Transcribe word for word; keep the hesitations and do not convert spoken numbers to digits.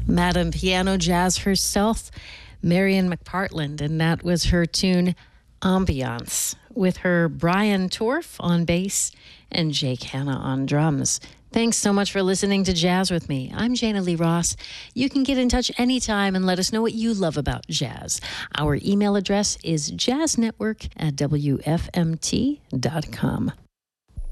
Madame Piano Jazz herself, Marian McPartland, and that was her tune Ambiance, with her Brian Torf on bass and Jake Hanna on drums. Thanks so much for listening to Jazz with me. I'm Jana Lee Ross. You can get in touch anytime and let us know what you love about jazz. Our email address is jazznetwork at w f m t dot com.